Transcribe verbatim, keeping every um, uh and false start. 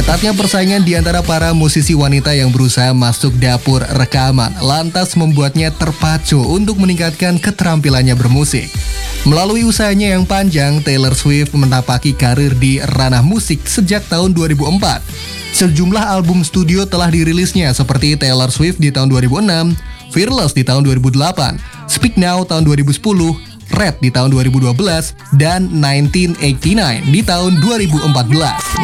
Ketatnya persaingan di antara para musisi wanita yang berusaha masuk dapur rekaman lantas membuatnya terpacu untuk meningkatkan keterampilannya bermusik. Melalui usahanya yang panjang, Taylor Swift menapaki karir di ranah musik sejak tahun dua ribu empat. Sejumlah album studio telah dirilisnya seperti Taylor Swift di tahun dua ribu enam, Fearless di tahun dua ribu delapan, Speak Now tahun dua ribu sepuluh, Red di tahun dua ribu dua belas, dan seribu sembilan ratus delapan puluh sembilan di tahun dua ribu empat belas.